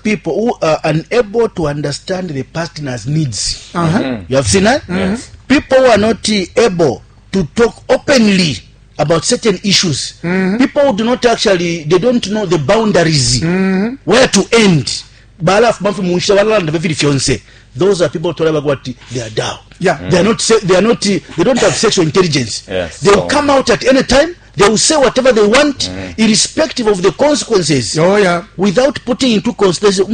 people who are unable to understand the partner's needs. You have seen that? People who are not able to talk openly about certain issues. People who do not actually, they don't know the boundaries, where to end. Those are people talking about what they are down. They don't have sexual intelligence. They will come out at any time. They will say whatever they want, irrespective of the consequences. Without putting into consideration.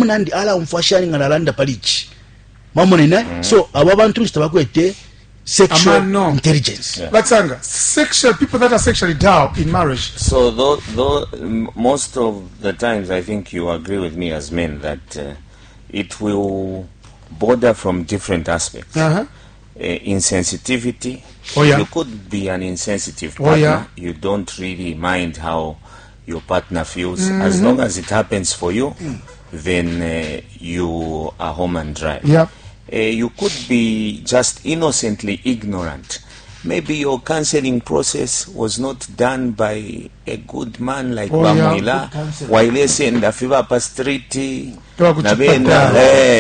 So our bantu istabakwete sexual intelligence. Latsanga, sexual people that are sexually down in marriage. So though most of the times I think you agree with me as men that it will border from different aspects. Insensitivity. You could be an insensitive partner. You don't really mind how your partner feels. As long as it happens for you, then you are home and dry. You could be just innocently ignorant. Maybe your counseling process was not done by a good man like Bamuila. Waile senda fiva pa street nabenda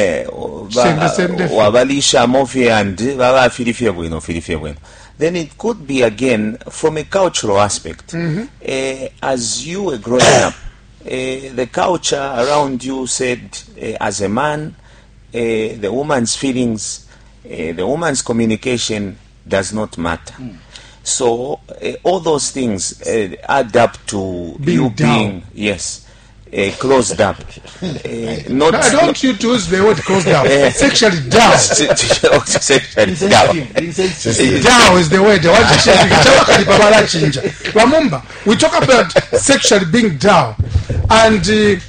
wabalisha mofi and baba filifia bueno. Then it could be again from a cultural aspect. As you were growing up, the culture around you said, as a man, the woman's feelings, the woman's communication does not matter. So all those things add up to you being closed up. Don't you use the word closed up. Sexually down. Sexually down. Down is the word. Remember, we talk about sexually being down, and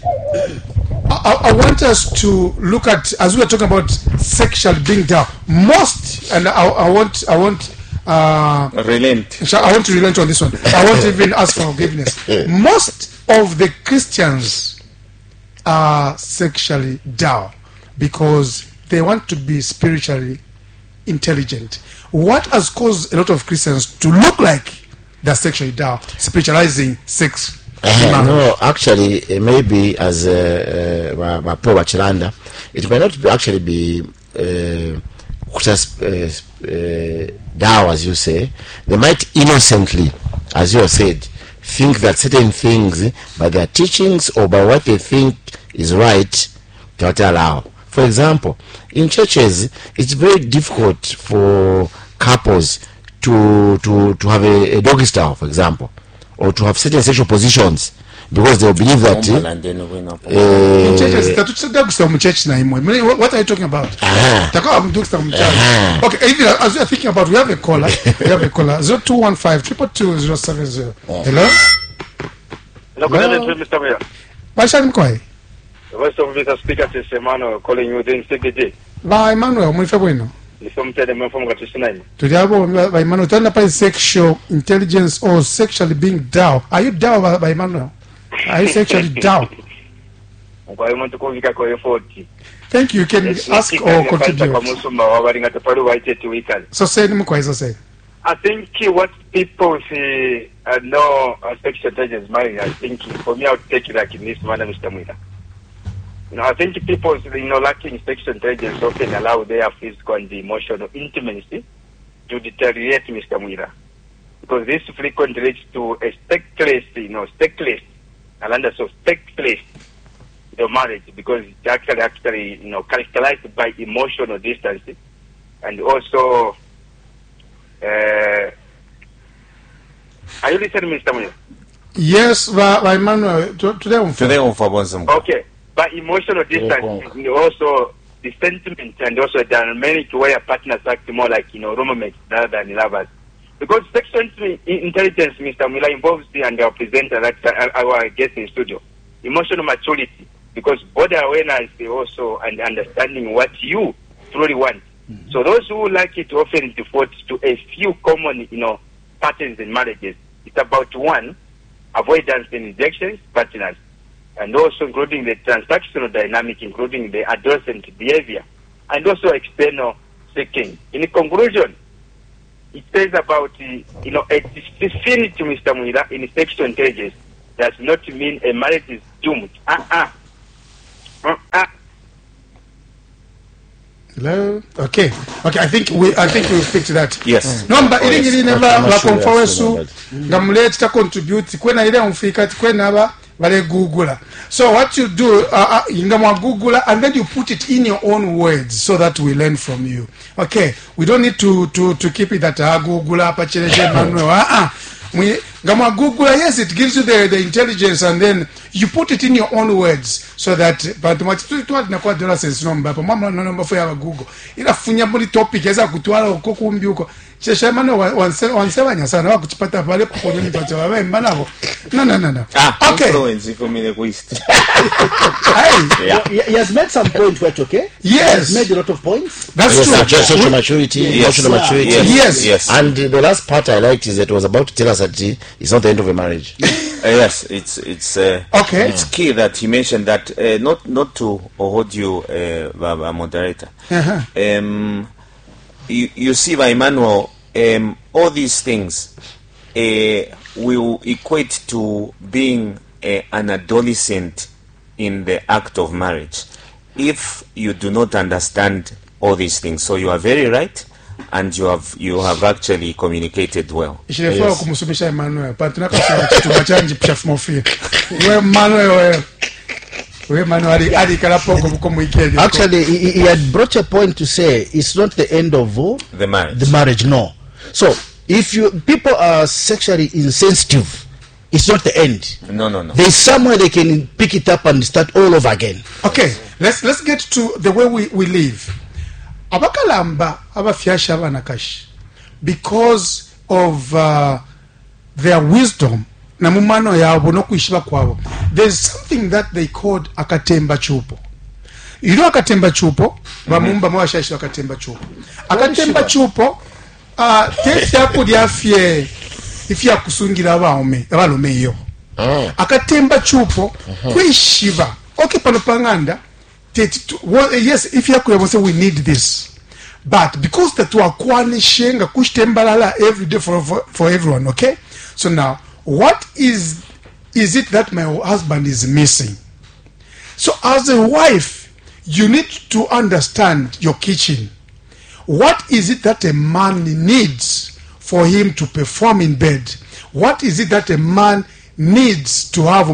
I want us to look at, as we are talking about sexually being down, and I want to relent on this one. I won't even ask for forgiveness. Most of the Christians are sexually down because they want to be spiritually intelligent. What has caused a lot of Christians to look like they're sexually down, spiritualizing sex? No, actually, maybe as Paul Bachilanda, it may not actually be just down, as you say. They might innocently, as you have said, think that certain things, by their teachings or by what they think is right, they not allow. For example, in churches, it's very difficult for couples to have a doggy style, for example, or to have certain sexual positions, because they believe that in churches, what are you talking about? Okay, even as you're thinking about, we have a caller. 0215-222-070. Hello? Hello? Pasha Mkoi. The voice of Mr. Speaker is Emmanuel calling you the CBD. Ba Emmanuel, mwifa bueno. Today, by Emmanuel, talking about sexual intelligence or sexually being down. Are you down by Emmanuel? Are you sexually down? Thank you. You can ask or contribute. So say say. I think what people say know sexual intelligence marriage, I think for me I would take it like in this manner, Mr. Muida. I think people lacking sexual intelligence often allow their physical and emotional intimacy to deteriorate, Mr. Muida. Because this frequently leads to a stateless, marriage, because it's actually characterized by emotional distance, and also are you listening, Mr. Muida? Yes, by Emmanuel. Today okay. By emotional distance, also the sentiment and also the dynamic where partners act more like roommates rather than lovers. Because sexual intelligence, Mr. Miller, involves and our presenter, our guest in studio, emotional maturity, because body awareness also and understanding what you truly want. So those who like it often default to a few common patterns in marriages. It's about one, avoidance in rejections, partners, and also including the transactional dynamic, including the adolescent behavior, and also external seeking. In conclusion, it says about a deficiency, Mr. Muira, in sexual intelligence does not mean a marriage is doomed. Hello. Okay. I think we'll fix that. Yes. Nomba ili never la konfawesu ngamuleti ta contribute kwena ile umfika kwena vale Google. So what you do ingamwa Google and then you put it in your own words so that we learn from you. Okay. We don't need to keep it that Google apa cheleje manuel. Gamma Google, yes, it gives you the intelligence, and then you put it in your own words so that. But what you do na kwa dola sense number. But mama no number for your Google. Ila funya body topic eza kutwala ukokumbi uko. Chesha mano wansebanya sana wakuchipata pale kwa nini pacha wewe manako. No. Okay. Influence for me the quest. He has made some points, right? Okay. Yes. He has made a lot of points. That's true. Social maturity, emotional maturity. Yes. And the last part I liked is that it was about to tell us that it's not the end of a marriage. Yes, it's okay. It's key that he mentioned that not to hold you, moderator. You see, by Emmanuel, all these things will equate to being an adolescent in the act of marriage if you do not understand all these things. So you are very right, and you have actually communicated well. Kumusumisha Emmanuel, but tunakasema tubachanji pchafumofia. Actually, he had brought a point to say it's not the end of the marriage. The marriage, no. So if people are sexually insensitive, it's not the end. No. There's somewhere they can pick it up and start all over again. Okay, let's get to the way we live. Abakalamba abafyasha abanakashi because of their wisdom na mumano yabo no kuishiba kwabo. There's something that they called akatemba chupo. You know akatemba chupo? Bamumba mwashashi akatemba chupo. Akatemba chupo tefya kudya fye ifya kusungira abalume iyo. Akatemba chupo kwishiba. Okay, pano panganda. Yes, if you could say we need this, but because that we are shenga kushtembalala every day for everyone, okay? So now, what is it that my husband is missing? So as a wife, you need to understand your kitchen. What is it that a man needs for him to perform in bed? What is it that a man needs to have?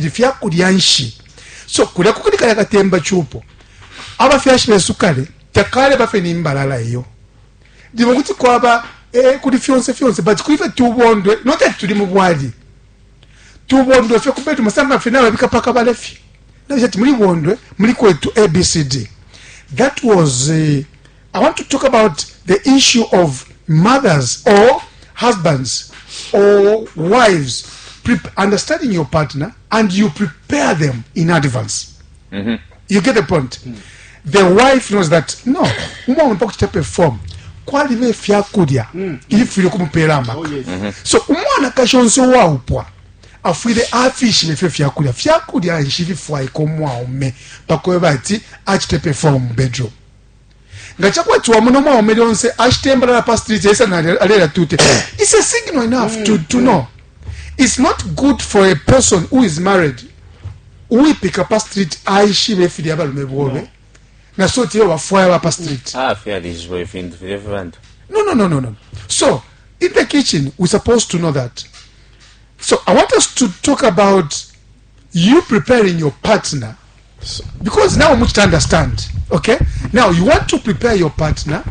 So kuda kukudika ya katemba chupo abafyashi besukale takale bafe nimbalala iyo ndimo kuti kwaba kuli fyonse but kulife tubondwe not that tuli mubwali tubondwe fe kubetu masamba finala bika paka balefi na jati muri bondwe muri kwetu ABCD. That was I want to talk about the issue of mothers or husbands or wives understanding your partner, and you prepare them in advance. You get the point? The wife knows that no, woman will perform. Quality fiakudia if you come perama. So umwana kashonso wa upwa. Afide afish le fiakudia. Fiakudia ishivi fwa ikomwa ome. Pakoe bati achite perform bedroom. Ngachakwa tuwa mnoma ome onse ashtembra la pastri jesa na alera tute. It's a signal enough to know. It's not good for a person who is married. We pick up a street, aishi befidi abalume bobe. Na so tiyo wafuaya wapa street. Fair this boyfriend for everyone. No. So, in the kitchen, we're supposed to know that. So, I want us to talk about you preparing your partner. Because now we must understand. Okay? Now, you want to prepare your partner.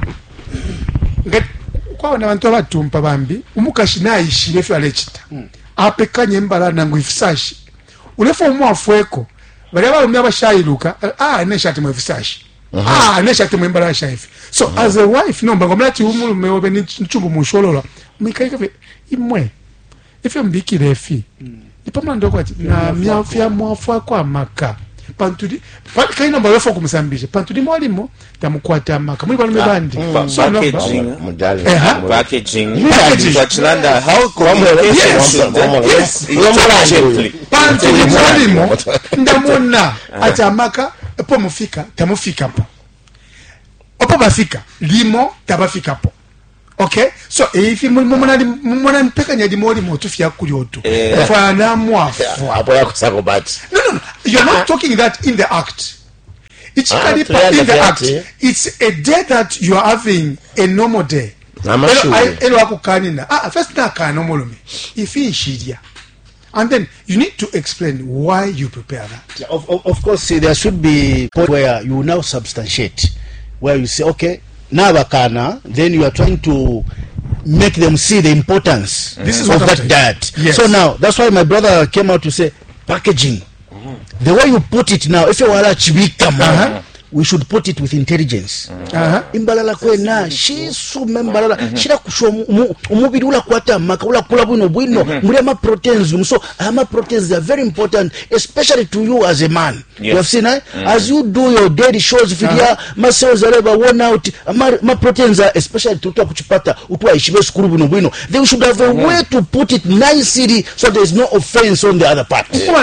Kwa wantu abatumpa bambi, umukashi na ishi lefi alechita. Apeka nyembala nangu ifisashi ulefu umwafueko bali abalume abashayiruka neshati mwefisashi neshati mwembala shaifi. So as a wife no ngomlati umulume obe nchumbu musholola mikaika imwe ife mbikire efi ipamla ndoko ati na myafya mwafu kwa maka pantudi kaina mbalefu kumusambisha pantudi mwalimo tamukwata amaka muri balume bandi so packaging Chilanda how communication pantudi mwalimo ndamona ati amaka epo mufika tamufika po opo bafika limo tabafika po. Okay, so if you mumona mpeka nyadi mori motufia kulioto fana mwafu hapo yako sako bat. No, you're not talking that in the act. Ichikali in the act. It's a day that you are having a normal day. First and then you need to explain why you prepare that. Yeah, of course, see, there should be a point where you now substantiate, where you say, okay, now bakana, then you are trying to make them see the importance This is of what that diet. Yes. So now, that's why my brother came out to say, packaging. The way you put it now, if you want to we should put it with intelligence. Imbalala kwena shisume imbalala shira kusho umubiri ula kwata maka ula kula bwino muri ama proteins so ama proteins are very important, especially to you as a man. Yes. You have seen as you do your daily shows fidia ma cells are worn out ma proteins are especially to kuchipata utwa ishibe skuru bwino they should have a way to put it nicely so there is no offense on the other part.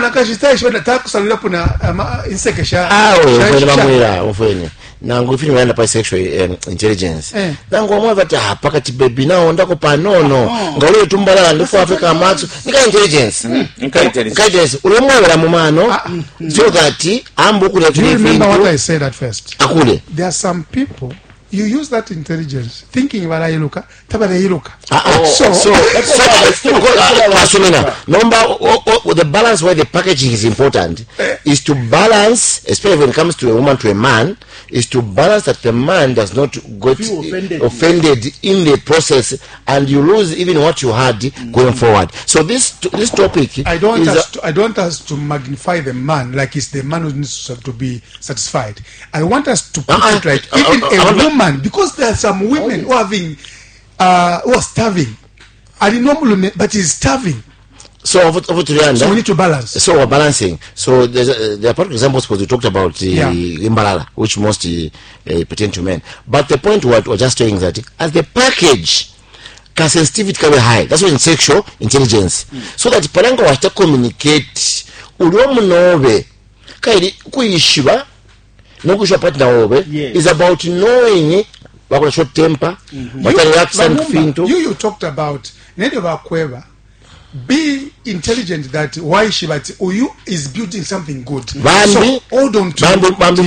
Nangu ifini wenda pa sexual intelligence nangu omwe bati pakati baby nawo ndako panono ngaule tumbala ndifu Africa matsu nika intelligence ulemwela mumano so that ambu kule do you remember what I said at first? Akule There are some people you use that intelligence thinking about iluka tabale iluka the balance where the packaging is important is to balance, especially when it comes to a woman to a man, is to balance that the man does not get offended in the process and you lose even what you had going forward. So this topic I don't want us to magnify the man like it's the man who needs to be satisfied. I want us to put it right. Even a woman, because there are some women who are starving. I didn't know, but he's starving. So So we need to balance. So we're balancing. So there are perfect examples because we talked about imbalala, which mostly pertain to men. But the point we're just saying that as the package can sensitivity can be high. That's why in sexual intelligence. So that palanga wata communicate uliomunobe kairi kuishiba no kuishiba partner obe is about knowing bakona short temper, you talked about Nedi Bakweva. Be intelligent that why Shibati Uyu is building something good. So hold on to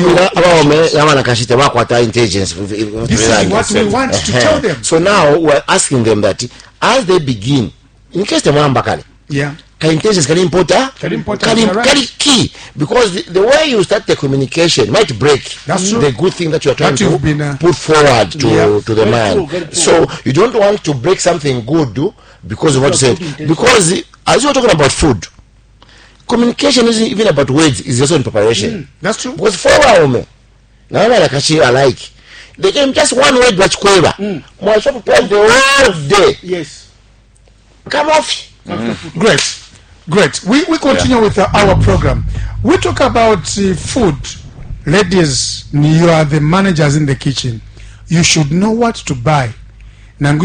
intelligence. This is what we want to tell them. So now we're asking them that as they begin, in case they want bakale, intelligence can important key because the way you start the communication might break the good thing that you are trying to put forward to the man. So you don't want to break something good because of what you said. Because as you are talking about food, communication isn't even about words, it's also in preparation. That's true. Because for a woman, now like they can just one word but quiver. More so prepare the whole day. Yes. Come off. Great. We continue with our program. We talk about food. Ladies, you are the managers in the kitchen. You should know what to buy. You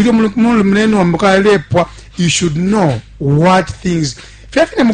should know what things. If you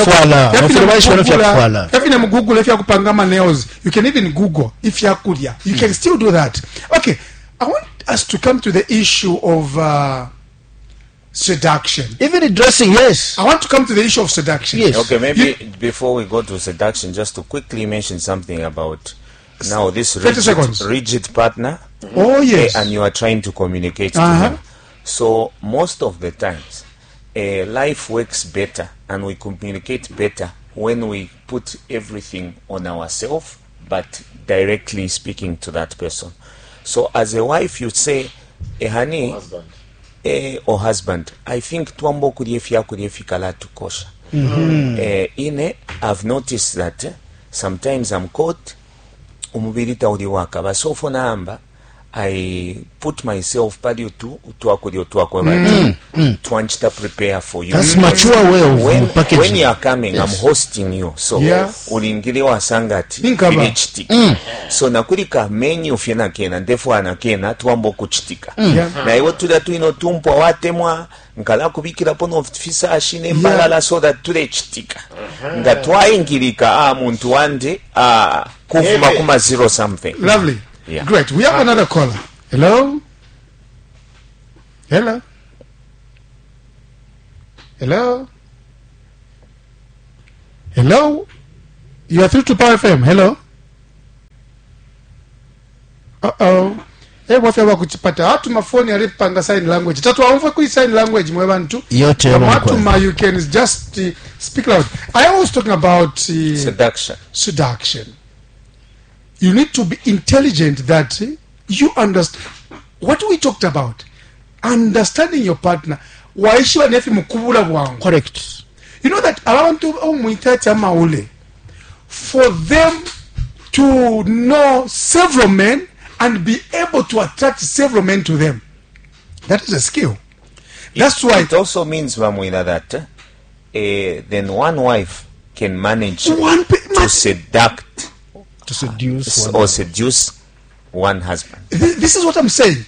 can even Google if you could. You can still do that. Okay, I want us to come to the issue of seduction. Even dressing, yes. I want to come to the issue of seduction. Yes. Okay, maybe before we go to seduction, just to quickly mention something about now this rigid partner. Oh yes. And you are trying to communicate to him. So most of the times, life works better and we communicate better when we put everything on ourselves, but directly speaking to that person. So as a wife, you say, honey, or husband, I think tuambo kuriefikala tukosha. I've noticed that sometimes I'm caught umubirita uliwaka basofu namba I put myself padi to prepare for you. That's mature way of packaging. When you are coming, I'm hosting you. So ulingiliwa sangati chiti. So nakulika menu fiena kena ndefu anakena tuambo kuchitika. Na iwo tuda tuino tumpo watemwa nkala kubikira pono fisa ashine mbalala so that tule chitika. Nga twaingilika muntu wande kufuma kuma 0 something. Lovely. Yeah. Great. We have another caller. Hello? Hello? Hello? Hello? You are through to Power FM. Hello? bwaffe bakuchipata atuma phone yali panga sign language tatwamva ku sign language mwe bantu yote matuma you can just speak loud. I was talking about seduction. You need to be intelligent that you understand what we talked about. Understanding your partner. Waishiwa nefi mukubula bwangu. Correct. You know that abantu omwitata maule, for them to know several men and be able to attract several men to them, that is a skill. That's why it also means Vamwina that then one wife can manage to seduce one husband. This is what I'm saying.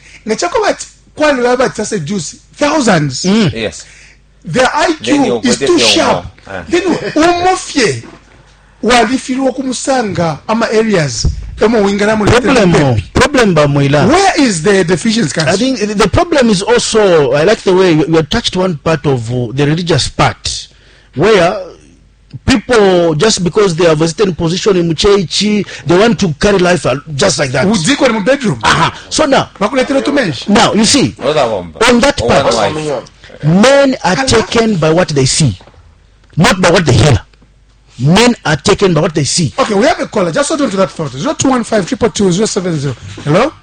Seduce thousands. Yes. Their IQ is too sharp. Then umofye walifirwa kumusanga ama areas problem Bamwila. Where is the deficiency? I think the problem is also, I like the way you touched one part of the religious part, where people, just because they have a certain position in Muchechi, they want to carry life just like that. In bedroom. So now you see, on that part, men are taken by what they see, not by what they hear. Men are taken by what they see. Okay, we have a caller. Just hold on to that thought. 0215-222-070. Hello?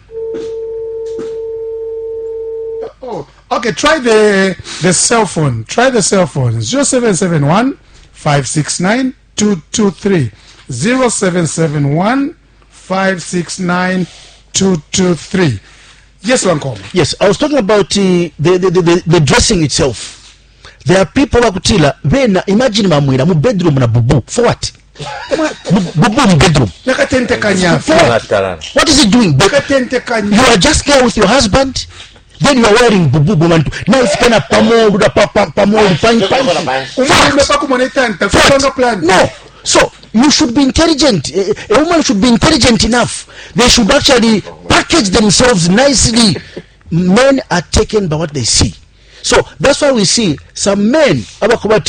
Oh, okay, try the cell phone. Try the cell phone. 0771-569-223. 0771-569-223. Yes, Lancome. Yes, I was talking about the dressing itself. There are people wakutila bena imagine mamwira mu bedroom na bubu for what? Bubu in bedroom. What is he doing? You are just there with your husband, then you are wearing bubu bumantu. Now if you can no. So you should be intelligent. A woman should be intelligent enough. They should actually package themselves nicely. Men are taken by what they see. So that's why we see some men, they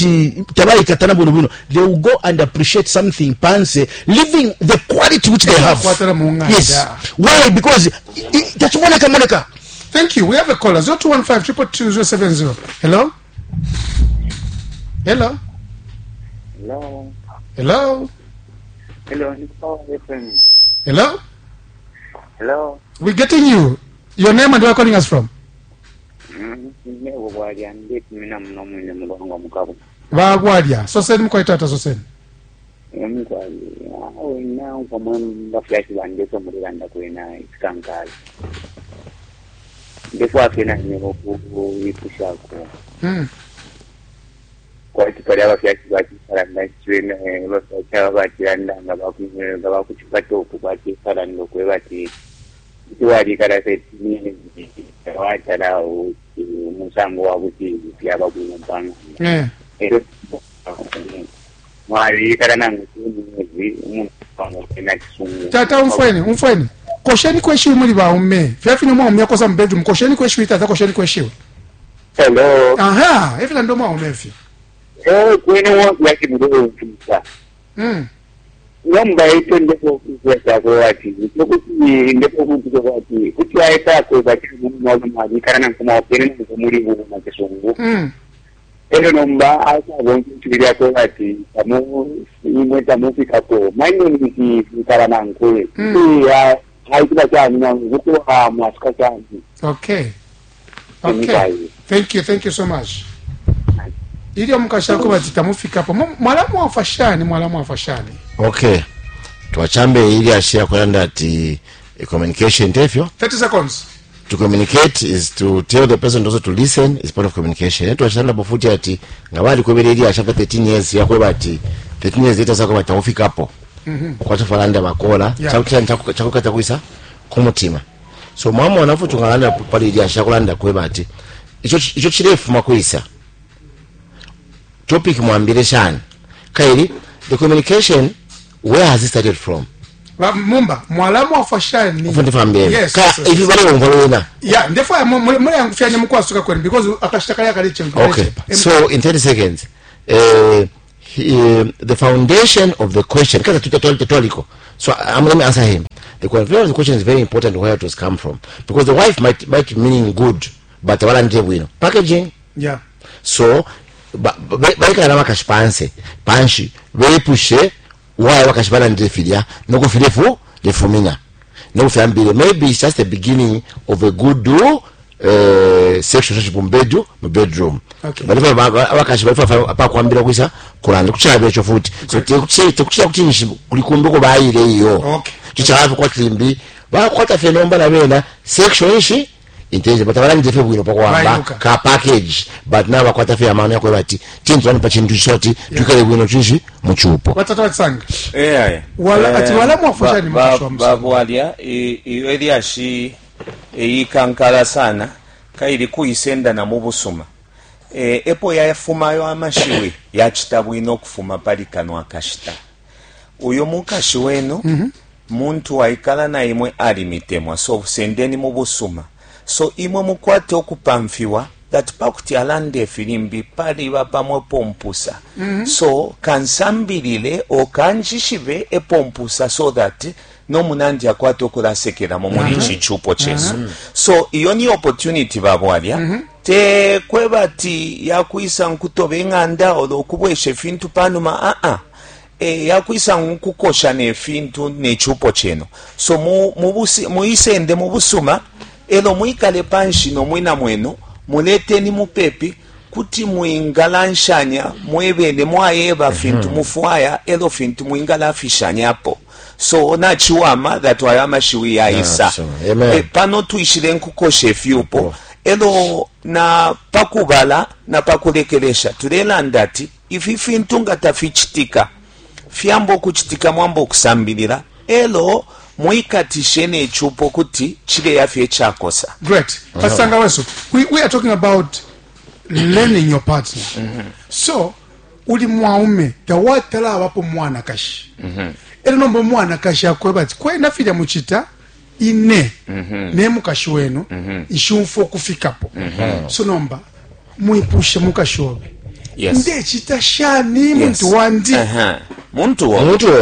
will go and appreciate something, living the quality which they have. Yes. Why? Because that's Monica. Thank you. We have a caller. 0215-222-070. Hello? Hello? Hello? Hello? Hello? Hello? Hello? We're getting you. Your name and where are you calling us from? Bagwadia. So send me tata so send. Musango wa kuti yaba kunompanga mwali kana nangu tata umfweni kosheni kweshiwe muri ba umme fyafino mwa umya kosa bedroom kosheni kweshiwe tata kosheni kweshiwe. Hello. Evila ndo mwa umme fyo kwene wo yaki mudo mfisa nomba ito ndeko kwesa ko ati kuti ndeko kuti kuti aita ko bati mwa mali kana kuma opere ngo muri ngo na kesungu ero nomba asa bonki tuliya ko ati tamu imwe tamu fikako mainyo ni kana ngo ya haikuba cyane nangu ko mwaska cyane. Okay. Thank you so much. Ili mukashako bati tamu fikapo mwalamu afashani. Okay. Tuachambe ili ashia kwenda ati communication tefyo. 30 seconds. To communicate is to tell the person also to listen is part of communication. Tuachana bofuti ati ngabali kwebele ili ashapa 13 years ya kweba ati 13 years later sako batawufika hapo. Kwa tofalanda bakola, chakukata kuisa kumutima. So mama wanafutu ngalanda pali ili ashia kulanda kweba ati icho chirefu makuisa. Topic mwambile shani. Kairi, the communication, where has it started from? Mumba, mwalamu afashani. Yes. If you want yeah, therefore mule angufanya mkwa suka kweni because akashitaka ya kaliche. Okay. So in 30 seconds, the foundation of the question. So I'm going to answer him. the confirmation of the question is very important where it was come from, because the wife might meaning good but walandire bwino packaging. Yeah. So baikala makashipanse panshi veipushe waya wakashipana ndefilya nokufilefu lefumina nokufambile. Maybe it's just the beginning of a good sexual relationship mu bedroom. Okay. Balifa pakwambira kuisa kulanda kuchalabe echo futi. So tekuchira kuti nishi kulikumbuko baile iyo. Okay. Chichalabe kwa klimbi bakwata fenomba na bena sexual ishi intelligent but abana ndefe bwino pakwamba ka package but na bakwata fe amana yakwe bati tinzwani pa chintu shoti tukale bwino chinshi muchupo Watata watsanga. Wala ati wala mwafusha ni mwashwa msa. Babu walia iyo eliashi eyikankala sana kaili kuisenda na mubusuma. Epo yafumayo amashiwe yachita bwino okufuma palikano akashita. Uyo mukashi wenu muntu waikala na imwe alimitemwa so sendeni mubusuma. So imwe mukwate okupamfiwa that pakuti alande filimbi pali bapamwe pompusa. So kansambilile okanjishive epompusa so that no munandi akwate okulasekera mu muli chichupo cheso. So iyo ni opportunity babwalya. Te kwebati yakuisa nkutobe nganda olokubweshe fintu panuma yakuisa nkukosha ne fintu ne chupo cheno. So muisende mubusuma elo muikale panshi no mwina mweno mulete ni mupepi kuti muingalanshanya mwebende mwayeba fintu mufuaya elo fintu muingala fishanyapo. So na chiwama that wayama shiwi ya isa. Pano tuishile nkukoshe fiupo elo na pakubala na pakulekelesha tulela ndati ifi fintu ngata fichitika fiambo kuchitika mwambo kusambilira elo muikatishene chupo kuti chile yafe chakosa. Great. Pasanga weso, we are talking about learning your partner. So uli mwaume tawatala wapo mwana kashi. Elo nombo mwana kashi akwebati kwe nafida muchita ine ne mukashi wenu ishumfo kufikapo. So nomba muipushe mukashobe. Yes. Nde chita shani muntu wandi. Muntu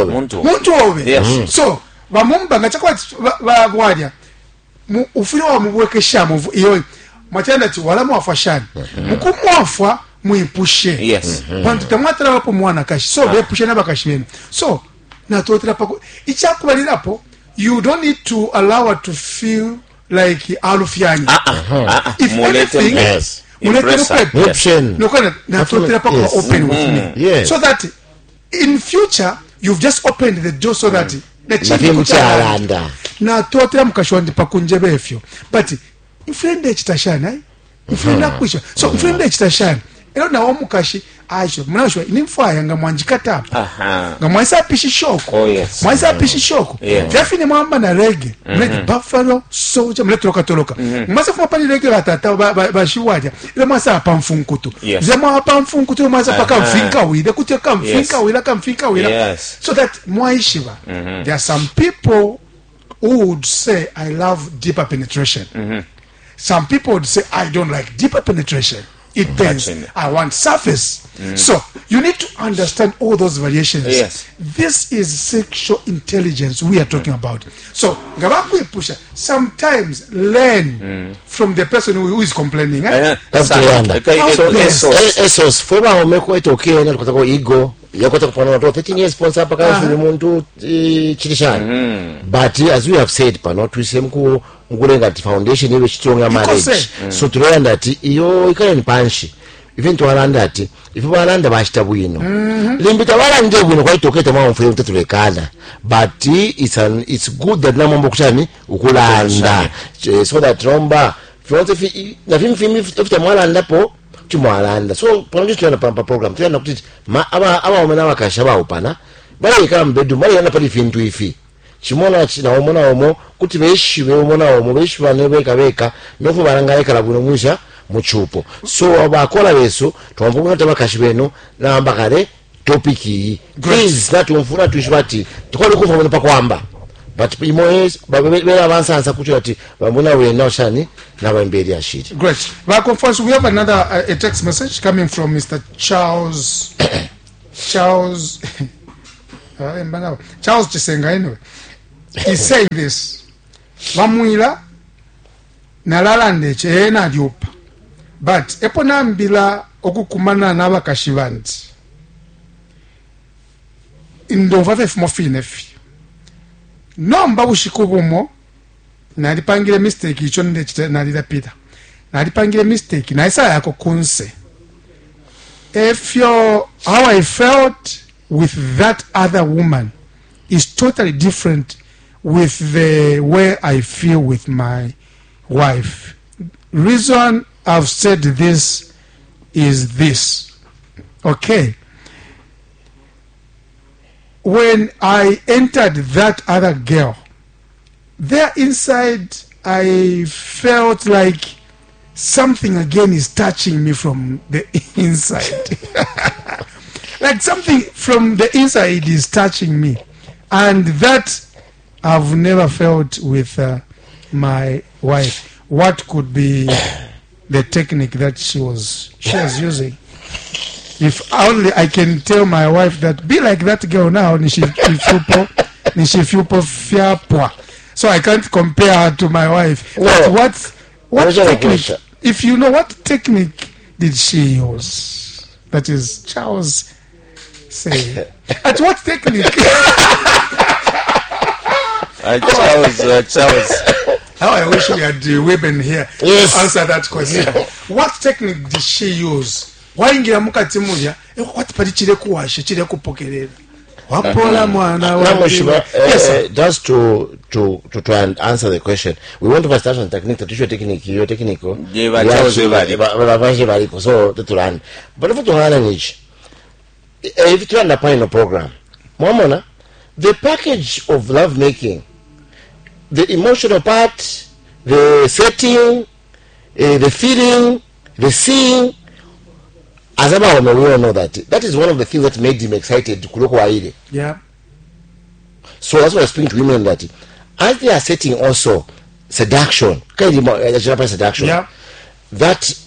obe. Yes. So bamumba ngachakwa bagwadya ufire wa mubweke shamu iyo machanda ti wala mwafashani mukumwafwa muipushe. Yes. Pantu tamwatara wapo mwana kashi so bepushe na bakashi benu. So na tuotera pako ichakubalirapo you don't need to allow her to feel like alufyanya. If anything open with me. Yeah. So that in future you've just opened the door so that na tuotera mukashwandi pakunjebe efyo. But mfrende chitashana mfrenda kwisho. So mfrende chitashana ero na omukashi aisho mnashwa inimfaya nga mwanjikata nga mwaisa pishi shoko. Oh yes. Mwaisa pishi shoko. Define mwamba na reggae mlete buffalo soldier mlete toloka mwasa fuma pani reggae batata bashiwaja ile mwasa apamfunkutu zema apamfunkutu mwasa paka mfinka wile kuteka mfinka wile so that mwaishiva. There are some people who would say I love deeper penetration. Some people would say I don't like deeper penetration. It depends. I want surface. So you need to understand all those variations. Yes. This is sexual intelligence we are talking about. So sometimes learn from the person who is complaining. Esos fue umeko etoke na tukatako ego yakota kupana watu 13 years sponsor paka shule muntu chilishana. But as we have said pano tuisemku ngulenga foundation iwe strong ya marriage. So tulanda ati iyo ikale ni panshi. Even to walanda ati if walanda bashita bwino. Limbita walanda bwino kwa itoketa mwa mfule mtatulekana. But it's good that na mambo kuchani ukulanda. So that romba na fimi mwalanda po chimwalanda. So pano tuyana pampa program tuyana kuti aba omena wakasha ba upana bali ikala mbedu bali yana pali fintu ifi chimona china omona omo kuti beshiwe omona omo beshiwa nebeka nofu balanga ekala buno musha muchupo. So abakola beso twambuka tabakashi beno na mbakale topic yi please that umfuna tushibati tukole kuva pakwamba but imoes babela abansansa kuti ati bambona we now shani na bambeli ashiri. Great. Welcome first. We have another a text message coming from Mr. Charles Chisenga anyway. is saying this. Vamwila nalala ndeche na diopa. But epona mbila okukumana n'abakashi bandi. Ndova fe mofine fi. Nomba bushikubumo nalipangile mistake icho ndeche nalidapita. Nalipangile mistake na isa yako kunse. If how I felt with that other woman is totally different with the way I feel with my wife. Reason I've said this is this. Okay. When I entered that other girl, there inside I felt like something again is touching me from the inside. Like something from the inside is touching me. And that I've never felt with my wife. What could be the technique that she was using? If only I can tell my wife that be like that girl now, so I can't compare her to my wife. No. But what technique? If you know, what technique did she use? That is Charles say. At what technique? Charles. How I wish we had women here Yes. to answer that question. What technique did she use? Waingira mukati mulya ekwati pali kirekuwashe kirekupokerera wapola mwana wa yes, just to try and answer the question, we want to first start on technique, your technique. So to learn. But if you learn if you run a final program, Momona, the package of love making, the emotional part, the setting, the feeling, the seeing, as we all know that is one of the things that made him excited to yeah. So that's why I speaking to women that as they are setting also seduction, seduction, Yeah. that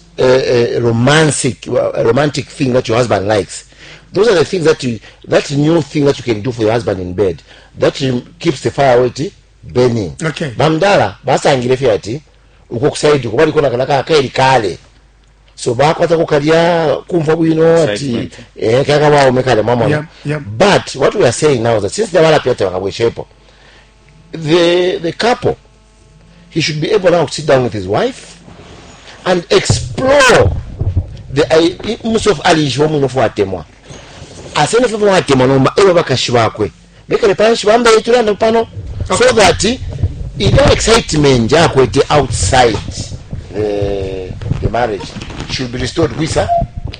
romantic thing that your husband likes, those are the things that new thing that you can do for your husband in bed that keeps the fire burning. Okay. Bamdala basangire fiati ukukusaidi kuba liko nakalaka kaili kale. So bakwata kukalia kumva bwino ati kaka wao mekale mama. Yeah. But what we are saying now is that since the wala pete wakabweshepo, the couple, he should be able now to sit down with his wife and explore the most of alish woman of watemwa. Asene fo watemwa nomba ebe bakashibakwe. Bekale panshi bamba yeturana pano so that ida excitement yakwe outside the marriage should be restored with her.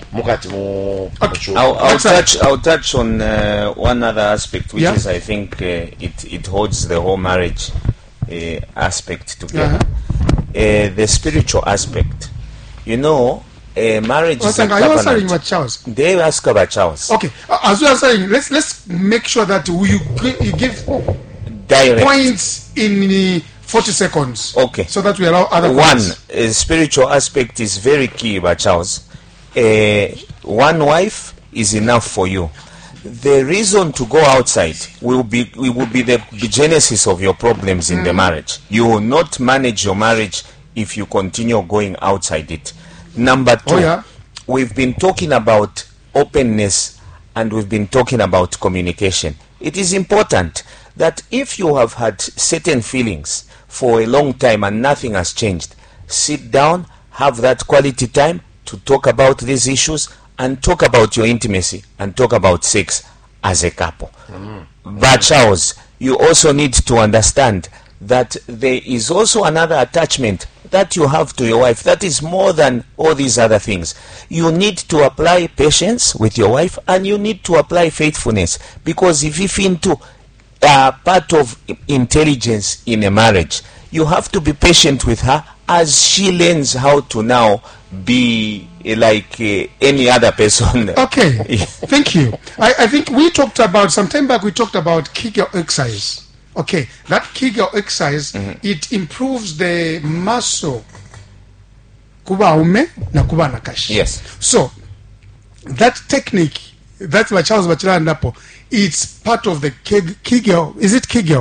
I'll touch on one other aspect, which is I think it holds the whole marriage aspect together. The spiritual aspect. You know, marriage is a covenant. Are you answering about Charles? They ask about Charles. Okay, as we are saying, let's make sure that you give direct points in 40 seconds. Okay. So that we allow other one points. Spiritual aspect is very key about Charles. One wife is enough for you. The reason to go outside will be the genesis of your problems in the marriage. You will not manage your marriage if you continue going outside it. Number two, we've been talking about openness and we've been talking about communication. It is important that if you have had certain feelings for a long time and nothing has changed, sit down, have that quality time to talk about these issues and talk about your intimacy and talk about sex as a couple. But Charles, you also need to understand that there is also another attachment that you have to your wife that is more than all these other things. You need to apply patience with your wife and you need to apply faithfulness, because if you into part of intelligence in a marriage, you have to be patient with her as she learns how to now be like any other person. Okay, thank you. I think we talked about, some time back we talked about Kegel exercise. Okay, that Kegel exercise, it improves the muscle. Kuba ume na kuba nakashi. Yes. So, that technique, that's what Charles Bachelor and Napo, it's part of the Kegel, is it Kegel?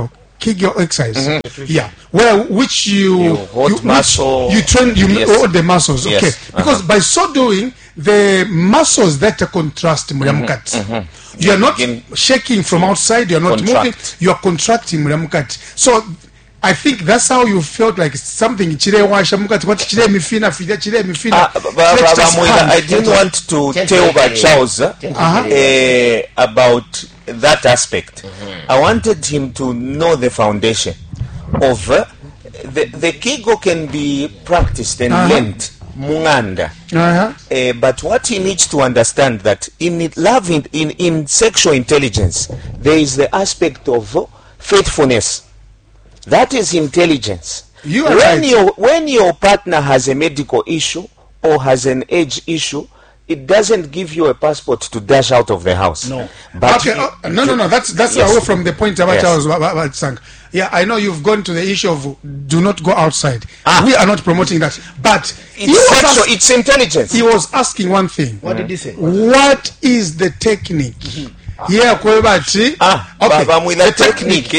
Kegel exercise. Yeah, which you hold muscle. You train all the muscles. Yes. Okay, because by so doing, the muscles that contrast mulamukati. You are not shaking from outside. You are not moving. You are contracting mulamukati. So I think that's how you felt like something. I didn't want to tell Charles about that aspect. I wanted him to know the foundation of the Kegel can be practiced and learned. Munganda. But what he needs to understand that in love, in sexual intelligence, there is the aspect of faithfulness. That is intelligence. When your partner has a medical issue or has an age issue, it doesn't give you a passport to dash out of the house. No. But no. That's yes. Away from the point about yes. Saying. Yeah, I know you've gone to the issue of do not go outside. We are not promoting that. But it's intelligence. He was asking one thing. What did he say? What is the technique? Yeah, okay. The technique.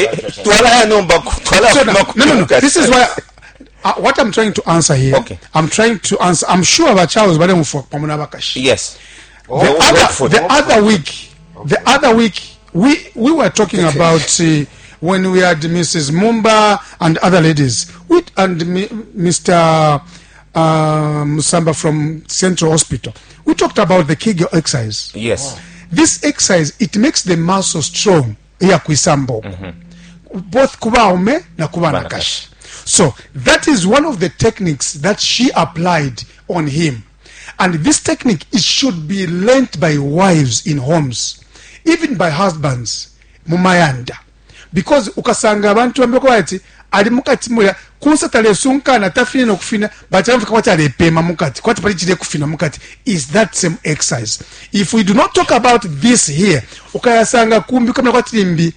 No. This is why. What I'm trying to answer here. Okay. I'm trying to answer. I'm sure about Charles Bademu Yes. The other week, we were talking about when we had Mrs. Mumba and other ladies, and Mr. Musamba from Central Hospital. We talked about the Kegel exercise. Yes. Wow. This exerise, it makes the muscle strong. Here kuisambo. Both kuba ume na kuba nakashi. So that is one of the techniques that she applied on him. And this technique, it should be learnt by wives in homes, even by husbands. Mumayanda. Because ukasanga abantu ambeko ati ali mukati mula kunsatale sunkana tafine no kufina bachamfika kwati alepema mukati kwati pali chile kufina mukati is that same exercise. If we do not talk about this here ukayasanga kumbi kama kwati limbi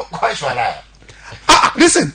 listen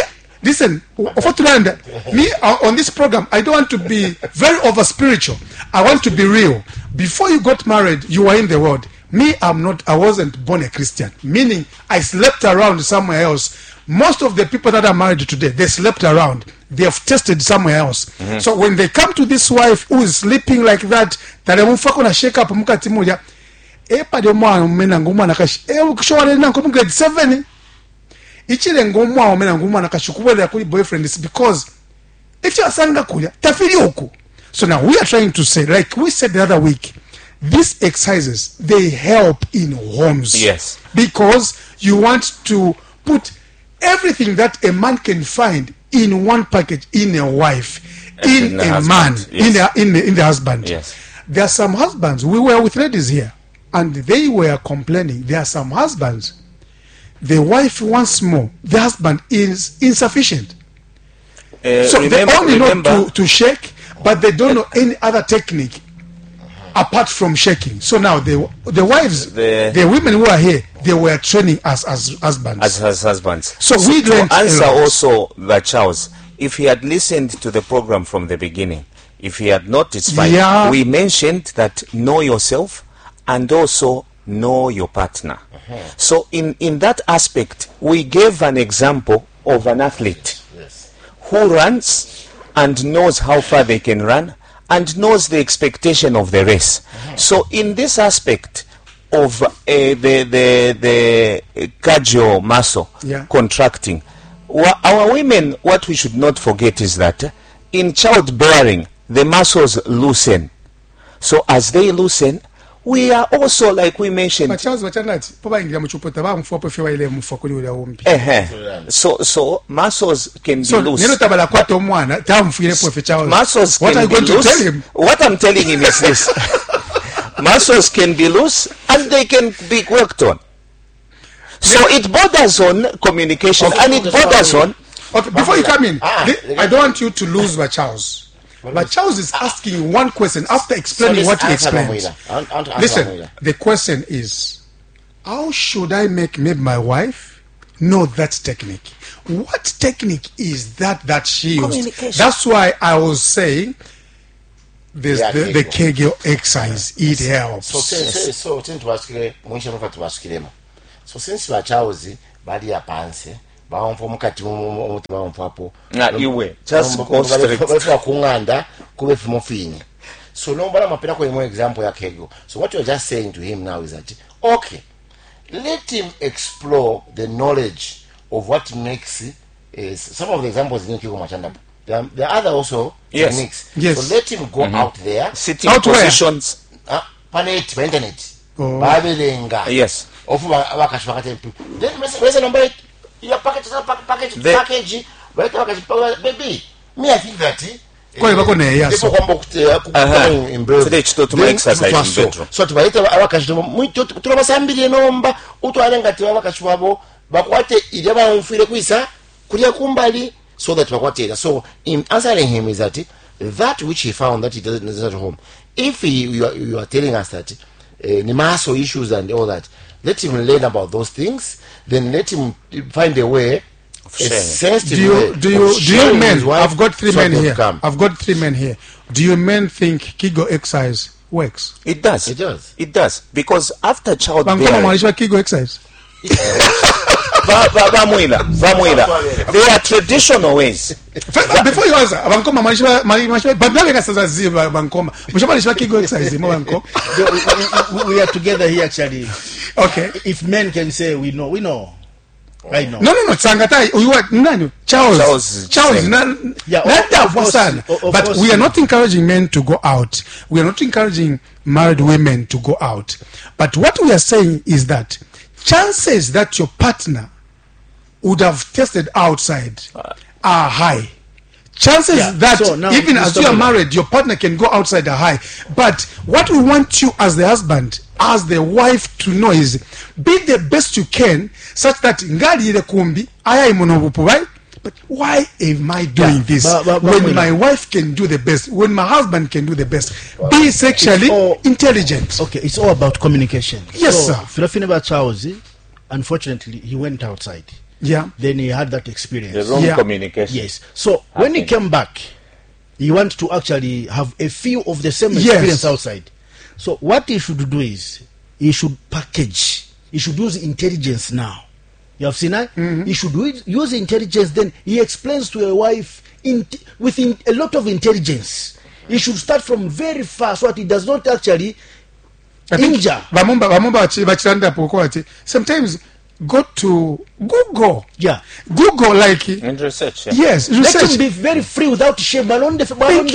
me on this program I don't want to be very over spiritual. I want to be real. Before you got married you were in the world. Me, I wasn't born a Christian. Meaning, I slept around somewhere else. Most of the people that are married today, they slept around. They have tested somewhere else. So when they come to this wife who is sleeping like that, na shake up mukati moja. Pade mwa umena ngumwa nakashi. Ukishawale na kwa grade 7. Ichile ngumwa umena ngumwa nakashi kubwele kuli boyfriend is because if you are sanga kuya tafiri oku. So now we are trying to say, like we said the other week, these exercises, they help in homes. Yes. Because you want to put everything that a man can find in one package in a wife, in a man, yes. in the husband. Yes. There are some husbands, we were with ladies here, and they were complaining. There are some husbands, the wife wants more, the husband is insufficient. So they only know to shake, but they don't know any other technique apart from shaking. So now the wives, the women who are here, they were training us as husbands. As husbands. So we learned to answer also the Charles, if he had listened to the program from the beginning, if he had not, it's fine. Yeah. We mentioned that know yourself and also know your partner. So in that aspect, we gave an example of an athlete who runs and knows how far they can run and knows the expectation of the race. So in this aspect of the cardio muscle contracting, our women, what we should not forget is that in childbearing, the muscles loosen. So as they loosen, we are also, like we mentioned. So muscles can be loose. Muscles can be loose. What I'm telling him is this. Muscles can be loose and they can be worked on. So it borders on communication and it borders on. Okay, before you come in, I don't want you to lose my Charles. But Charles is asking one question after explaining what he explained. Listen, the question is, how should I make my wife know that technique? What technique is that she used? That's why I was saying there's the Kegel exercise. It helps. So since Charles bali ya panse bawamfa omukati omuti bawamfapo iwe just go straight balefa kunganda kube fimofinye. So nombala mapena kwa imo example ya Kego. So what you're just saying to him now is that okay, let him explore the knowledge of what makes some of the examples in Kego Machanda. There are other also techniques. Yes. So let him go out there, sitting Out where? positions. panet by internet. Oh. Babelenga. Yes. Ofu bakashwaka temple. Then message number your package right baby. Me I think that Kwa hivyo kuna ya so. Today to exercise in bedroom. So tubaita abakashito muito turabasambire nomba utwalenga tiwa abakashwabo bakwate ile bamfire kwisa kulia kumbali so that bakwate. So in answering him is that which he found that he doesn't at home. If you are telling us that Nimaso issues and all that, let him learn about those things. Then let him find a way. Do you men? I've got 3 men here. I've got 3 men here. Do you men think Kigo exercise works? It does. It does. It does. Because after Bankoma childbearing, malisha Kigo exercise. they are traditional ways. Before you answer, Bankoma malisha badala kasaza ziba Bankoma. Malisha Kigo exercise mo Bankoma. We are together here actually. Okay. If men can say we know. I know. No. Sangatai, you are nani? Charles. Yeah, But we are not encouraging men to go out. We are not encouraging married women to go out. But what we are saying is that chances that your partner would have tested outside are high. Chances that even as you are married, your partner can go outside are high. But what we want you as the husband, as the wife to know is be the best you can, such that ngali ile kumbi aya imonobupu, right? But why am I doing this when my wife can do the best, when my husband can do the best? Be sexually intelligent. Okay, it's all about communication. Yes, so, sir. Filafina Charles, unfortunately, he went outside. Yeah. Then he had that experience. The wrong communication. Yes. So when he came back, he wanted to actually have a few of the same experience outside. So what he should do is he should package. He should use intelligence now. You have seen that? Mm-hmm. He should use intelligence. Then he explains to a wife with a lot of intelligence. He should start from very far so that he does not actually injure. Sometimes go to Google. Yeah. Google like And research. Yeah. Yes, Let research. him be very free without shame. But let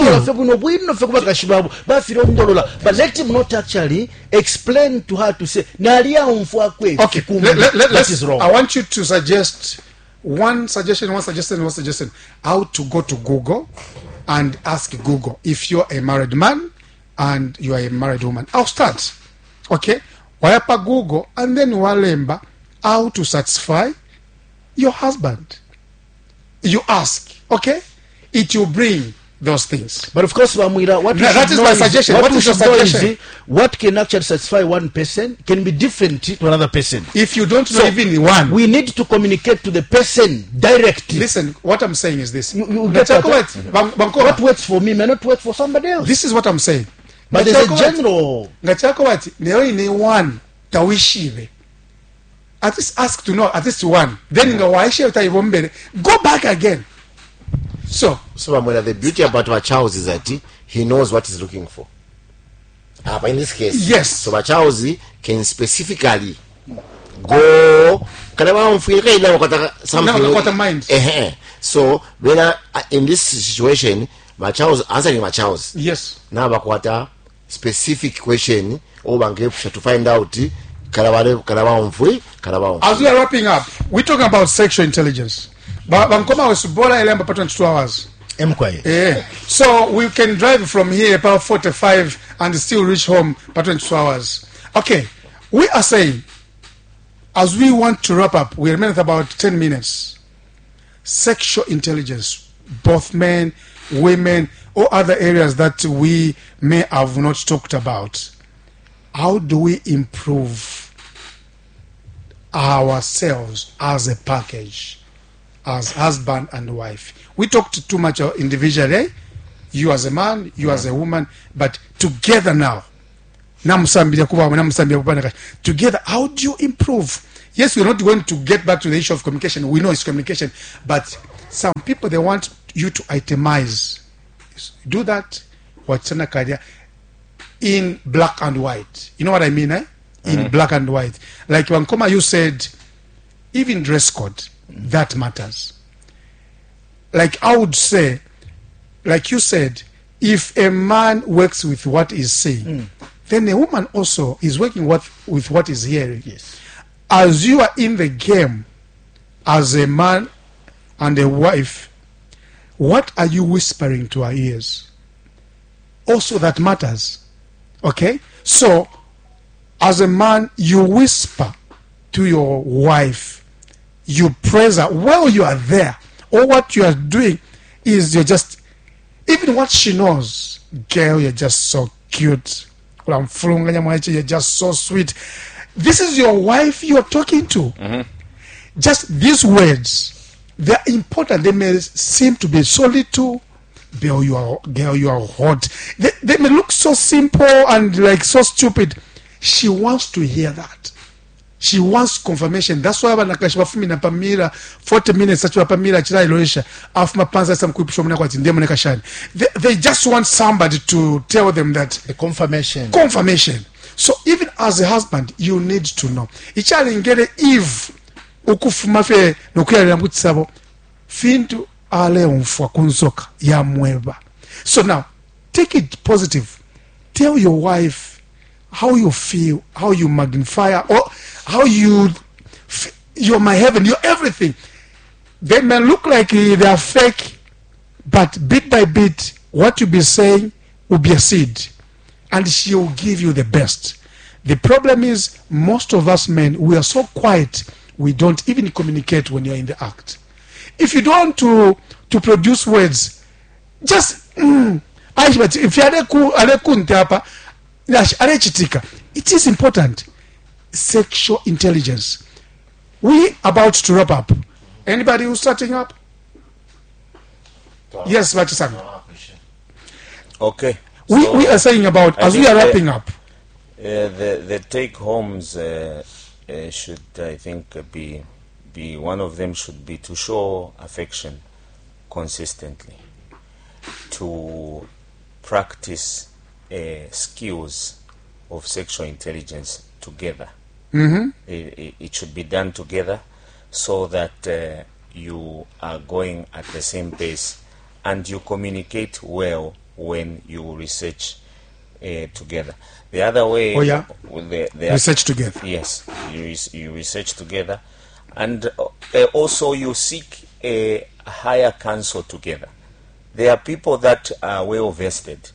him not actually explain to her to say, okay, that is wrong. I want you to suggest one suggestion. How to go to Google and ask Google if you're a married man and you are a married woman. I'll start. Okay? Wayapa Google and then walemba how to satisfy your husband. You ask, okay? It will bring those things. But of course, Wamwira, that is my suggestion. What is your suggestion? What can actually satisfy one person can be different to another person. If you don't know even one, we need to communicate to the person directly. Listen, what I'm saying is this. You get what works for me may not work for somebody else. This is what I'm saying. But there's a general. One tawishive. At least ask to know at least one. Then go back again. So the beauty about Wachaozi is that he knows what he's looking for. But in this case, yes. So Wachaozi can specifically go. Something mind. So when in this situation, Wachaozi answering Wachaozi. Yes. Now bakwata specific question or to find out. As we are wrapping up, we're talking about sexual intelligence. Bankoma was bola elemba pa 22 hours. So we can drive from here about 45 and still reach home by 22 hours. Okay, we are saying, as we want to wrap up, we remain with about 10 minutes. Sexual intelligence, both men, women, or other areas that we may have not talked about. How do we improve ourselves as a package, as husband and wife? We talked too much individually, you as a man, you as a woman, but together now, together, how do you improve Yes, we're not going to get back to the issue of communication. We know it's communication, but some people, they want you to itemize. Do that, what's in a career, in black and white. You know what I mean, eh? In black and white. Like Wankoma, you said, even dress code, that matters. Like I would say, like you said, if a man works with what he's saying, then a woman also is working with what he's hearing. Yes. As you are in the game, as a man and a wife, what are you whispering to our ears? Also, that matters. Okay? So, as a man, you whisper to your wife, you praise her while you are there. Or what you are doing is you're just, even what she knows, girl, you're just so cute. You're just so sweet. This is your wife you're talking to. Just these words, they're important. They may seem to be so little. Girl, you are hot. They may look so simple and like so stupid. She wants to hear that. She wants confirmation. That's why wanakashibafumi na Pamela 40 minutes such a Pamela chira iloisha afuma panza some kuipishomuna kwa tindemo nekashani. They just want somebody to tell them that The confirmation. So even as a husband, you need to know. Ichali ngere if ukufumafe nokuyalira mkutisabo fintu ale umfwa kunzoka ya mweba. So now, take it positive. Tell your wife how you feel, how you magnify, or how you're my heaven, you're everything. They may look like they are fake, but bit by bit, what you be saying will be a seed, and she will give you the best. The problem is, most of us men, we are so quiet, we don't even communicate when you're in the act. If you don't want to produce words, just if it is important. Sexual intelligence. We about to wrap up. Anybody who's starting up? Yes, Vachisan. Okay. We are saying about, as we are wrapping up. The take homes should, I think, be one of them should be to show affection consistently, to practice skills of sexual intelligence together. It should be done together so that you are going at the same pace and you communicate well when you research together. The other way, Research together. yes, you research together, and also you seek a higher counsel together. There are people that are well vested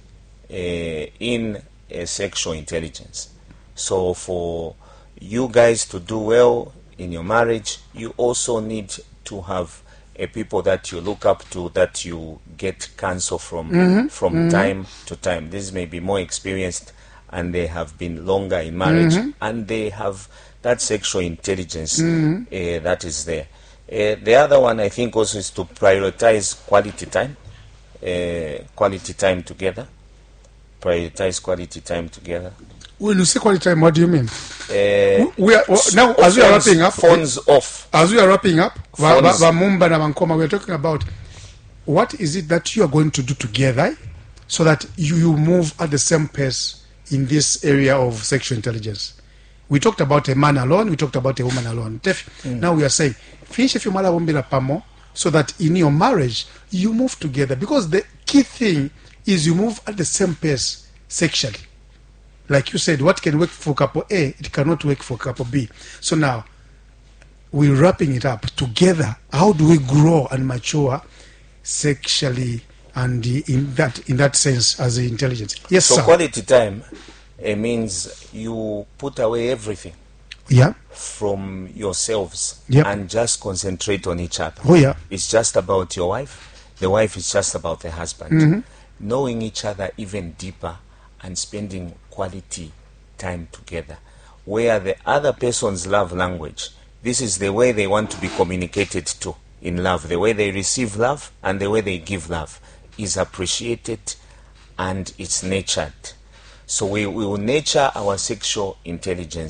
in sexual intelligence. So for you guys to do well in your marriage, you also need to have people that you look up to, that you get counsel from time to time. These may be more experienced and they have been longer in marriage and they have that sexual intelligence that is there. The other one, I think, also is to prioritize quality time. Quality time together. Prioritize quality time together. When you say quality time, what do you mean? We are now, as we are wrapping up. Phones off. As we are wrapping up, Phones. Mumba na Wankoma, we are talking about what is it that you are going to do together, so that you move at the same pace in this area of sexual intelligence. We talked about a man alone. We talked about a woman alone. Now we are saying finish if you mala wombila pamo, so that in your marriage you move together, because the key thing is you move at the same pace sexually. Like you said, what can work for couple A, it cannot work for couple B. So now, we're wrapping it up together. How do we grow and mature sexually and in that sense as intelligence? Yes, So sir. quality time means you put away everything Yeah. from yourselves Yep. and just concentrate on each other. Oh, yeah. It's just about your wife. The wife is just about the husband. Knowing each other even deeper and spending quality time together, where the other person's love language, this is the way they want to be communicated to in love. The way they receive love and the way they give love is appreciated and it's nurtured. So we will nurture our sexual intelligence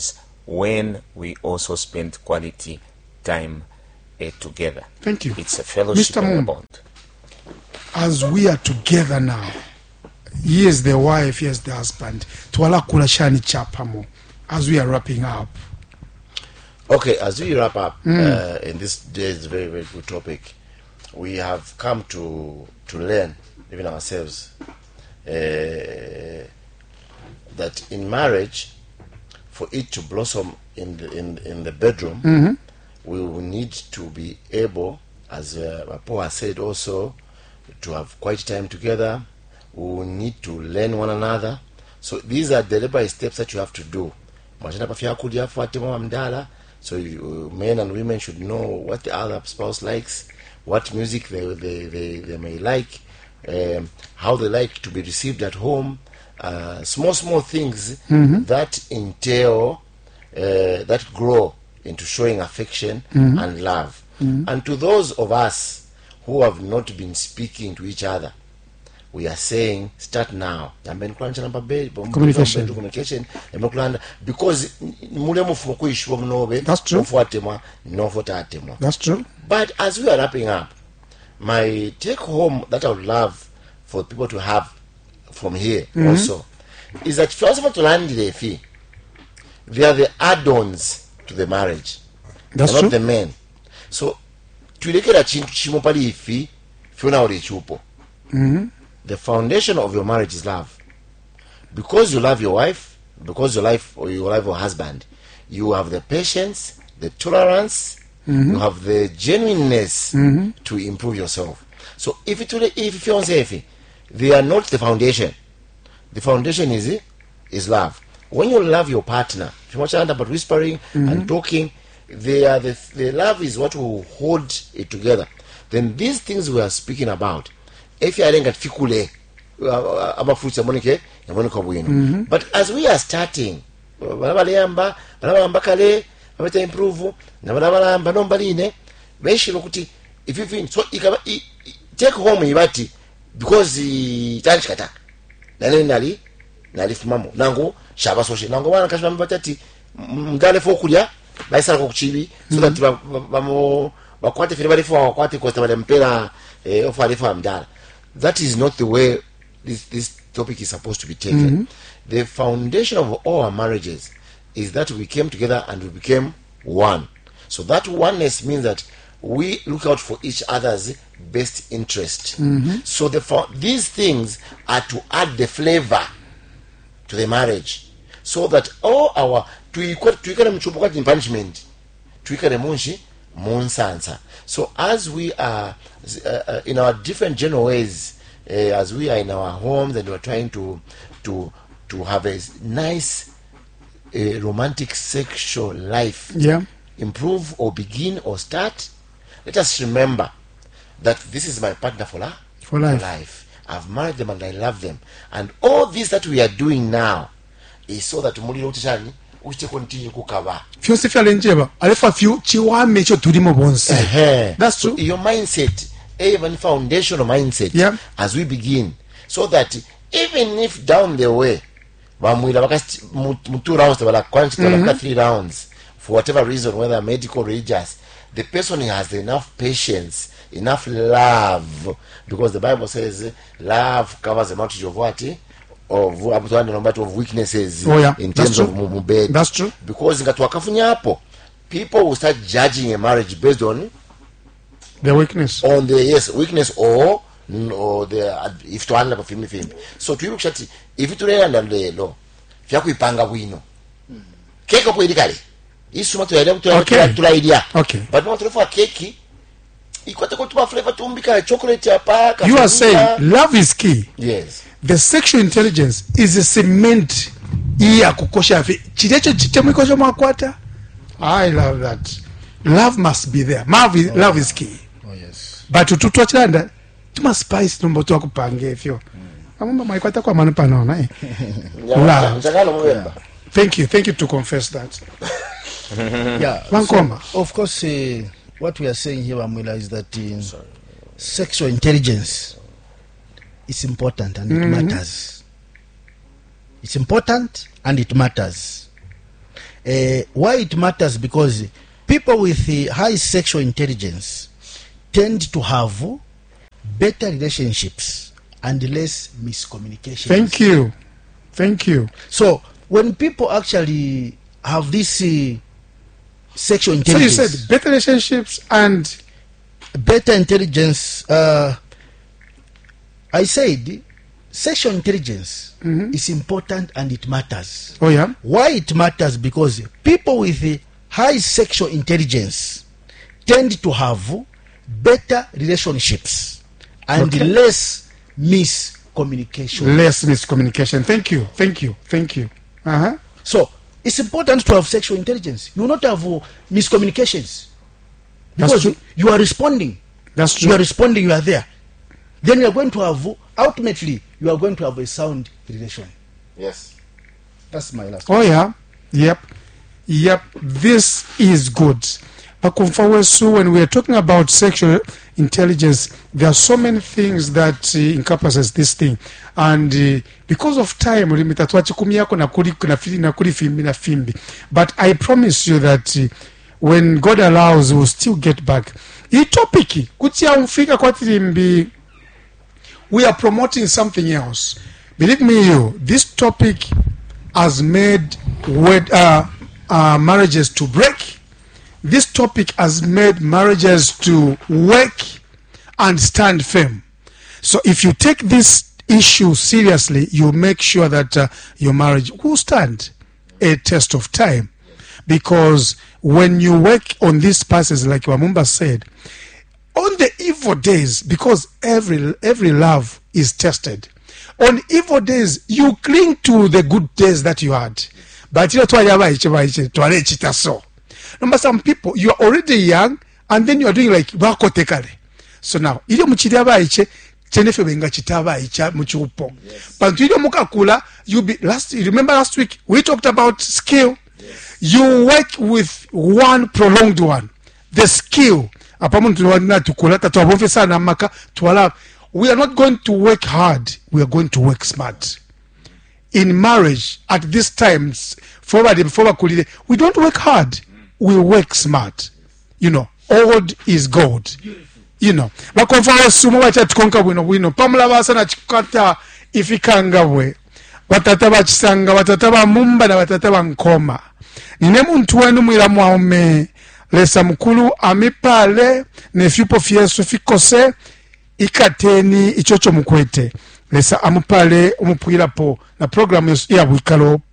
when we also spend quality time together. Thank you. It's a fellowship Mr. and a Moon. bond. As we are together now, here's the wife, here's the husband. Tuwala kula shani chapamo. As we are wrapping up. Okay, as we wrap up in this day's very, very good topic, we have come to learn, even ourselves, that in marriage, for it to blossom in the bedroom, we will need to be able, as Paul has said also, to have quite time together. We will need to learn one another. So these are deliberate steps that you have to do. So men and women should know what the other spouse likes, what music they may like, how they like to be received at home, small things that entail, that grow into showing affection and love. And to those of us who have not been speaking to each other, we are saying start now. Communication. Because That's true. That's true. But as we are wrapping up, my take home that I would love for people to have from here also is that philosopher to land the fee, they are the add-ons to the marriage. That's They're true. not the men. So tulekera chintu chimo pali ifi fiona uli chupo. The foundation of your marriage is love. Because you love your wife, because you love your husband, you have the patience, the tolerance, you have the genuineness to improve yourself. So if fiance, they are not the foundation. The foundation is love. When you love your partner, if you want to about whispering and talking, the love is what will hold it together. Then these things we are speaking about, if you are at fikule, but as we are starting, improve, if you think so, take home ibati because tanchikata nali fumamo nango shaba soshi nango wana kashima mbatati mdale fokulya baisala ko kuchibi so that bakwate fili bali fo bakwate ko tabale mpera ofali fo mdala. That is not the way this topic is supposed to be taken. The foundation of all our marriages is that we came together and we became one. So that oneness means that we look out for each other's best interest. So these things are to add the flavor to the marriage, so that all our punishment, so as we are in our different general ways, as we are in our homes and we are trying to have a nice romantic sexual life, improve or begin or start, let us remember that this is my partner for life. I've married them and I love them, and all this that we are doing now is so that continue kukaba. That's true. Your mindset, even foundational mindset, as we begin, so that even if down the way 2 rounds, 3 rounds, for whatever reason, whether medical, religious, the person has enough patience, enough love, because the Bible says love covers a multitude of what? Of weaknesses in terms of bed. That's true. Because people will start judging a marriage based on the weakness. On the weakness or the if to handle film. So to look at if to learn and the law, Fiakuipanga wino. Keko poidikali. Isuma to idea. Okay. But not for keki. Flavor chocolate. You are saying love is key. Yes. The sexual intelligence is a cement. I love that. Love must be there. Love is key. Oh yes. But to tuachanda, tuma spice number to akupange fyo. Thank you to confess that. Yeah. So, of course, what we are saying here, Amwila, is that sexual intelligence is important and it matters. It's important and it matters. Why it matters? Because people with high sexual intelligence tend to have better relationships and less miscommunication. Thank you. So when people actually have this sexual intelligence, so you said better relationships and better intelligence. I said sexual intelligence is important and it matters. Oh yeah. Why it matters? Because people with high sexual intelligence tend to have better relationships and less miscommunication. Less miscommunication. Thank you. So it's important to have sexual intelligence. You will not have miscommunications because you are responding. That's true. You are responding. You are there. Then you are going to have, ultimately, you are going to have a sound relation. Yes. That's my last. Oh yeah. Yep. This is good. But when we are talking about sexual intelligence, there are so many things that encompasses this thing, and because of time, but I promise you that when God allows, we'll still get back. We are promoting something else. Believe me, this topic has made marriages to break. This topic has made marriages to work and stand firm. So if you take this issue seriously, you make sure that your marriage will stand a test of time. Because when you work on these passages, like Wamumba said, on the evil days, because every love is tested, on evil days you cling to the good days that you had. But you know, number some people, you are already young and then you are doing like bakotekale. So now ile muchidaba iche chenefe benga chitaba icha muchupo. But you mukakula, you remember last week we talked about skill. You work with one prolonged one. The skill. We are not going to work hard, we are going to work smart. In marriage, at this time, we don't work hard, we work smart. You know, old is gold. You know, nine muntu wenu mwiramu waume lesa mkulu amipale nefipo fyesu fikose ikateni ichocho mukwete lesa amupale umupwirapo na programu ya wikalo